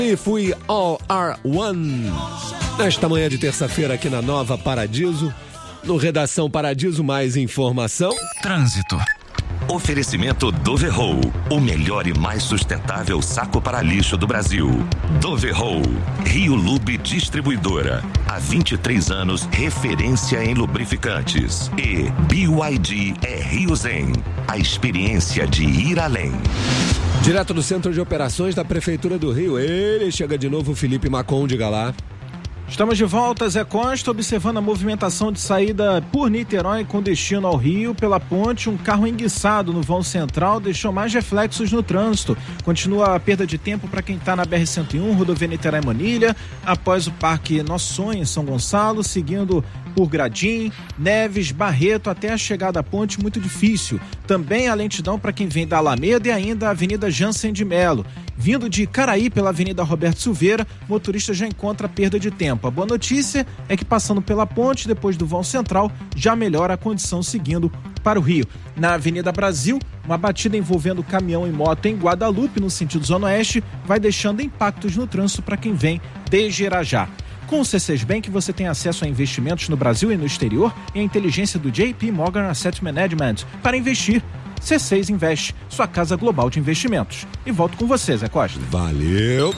E fui All Are One. Nesta manhã de terça-feira aqui na Nova Paradiso. No Redação Paradiso, mais informação. Trânsito. Oferecimento Doverroll, o melhor e mais sustentável saco para lixo do Brasil. Doverroll, Rio Lube Distribuidora, há 23 anos referência em lubrificantes. E BYD é Rio Zen, a experiência de ir além. Direto do Centro de Operações da Prefeitura do Rio, ele chega de novo, Felipe Macon, diga lá. Estamos de volta, Zé Costa, observando a movimentação de saída por Niterói com destino ao Rio. Pela ponte, um carro enguiçado no vão central deixou mais reflexos no trânsito. Continua a perda de tempo para quem está na BR-101, rodovia Niterói-Manilha, após o Parque Nosso Sonho em São Gonçalo, seguindo por Gradim, Neves, Barreto, até a chegada à ponte, muito difícil. Também a lentidão para quem vem da Alameda e ainda a Avenida Jansen de Melo. Vindo de Caraí pela Avenida Roberto Silveira, motorista já encontra perda de tempo. A boa notícia é que passando pela ponte, depois do vão central, já melhora a condição seguindo para o Rio. Na Avenida Brasil, uma batida envolvendo caminhão e moto em Guadalupe, no sentido Zona Oeste, vai deixando impactos no trânsito para quem vem desde Irajá. Com o C6 Bank, você tem acesso a investimentos no Brasil e no exterior e a inteligência do JP Morgan Asset Management para investir. C6 Investe, sua casa global de investimentos. E volto com você, Zé Costa. Valeu.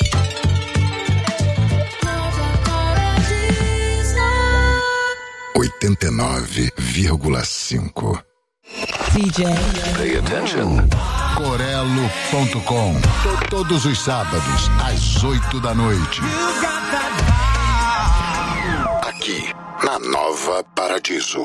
(89,5) DJ. Pay attention. Corelo.com. Todos os sábados, às 8 da noite. Aqui, na Nova Paradiso.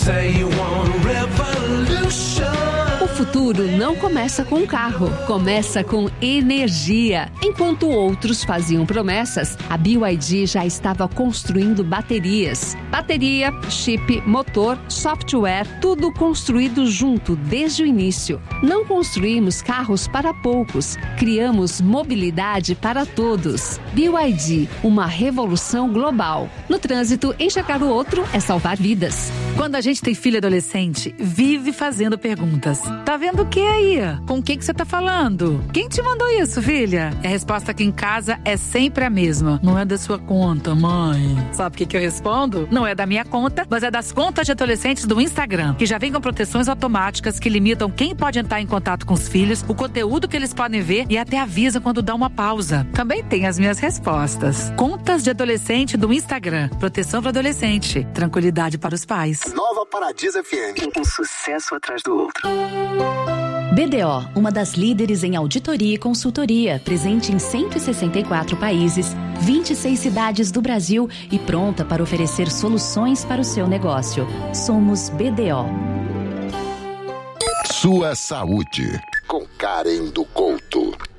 O futuro não começa com um carro, começa com energia. Enquanto outros faziam promessas, a BYD já estava construindo baterias. Bateria, chip, motor, software, tudo construído junto desde o início. Não construímos carros para poucos, criamos mobilidade para todos. BYD, uma revolução global. No trânsito, enxergar o outro é salvar vidas. Quando a gente tem filho adolescente, vive fazendo perguntas. Tá vendo o que aí? Com quem que você tá falando? Quem te mandou isso, filha? A resposta aqui em casa é sempre a mesma. Não é da sua conta, mãe. Sabe o que eu respondo? Não é da minha conta, mas é das contas de adolescentes do Instagram, que já vem com proteções automáticas que limitam quem pode entrar em contato com os filhos, o conteúdo que eles podem ver e até avisa quando dá uma pausa. Também tem as minhas respostas. Contas de adolescente do Instagram. Proteção para adolescente. Tranquilidade para os pais. Nova Paradiso FM. Um sucesso atrás do outro. BDO, uma das líderes em auditoria e consultoria, presente em 164 países, 26 cidades do Brasil e pronta para oferecer soluções para o seu negócio. Somos BDO. Sua saúde, com Karen do Couto.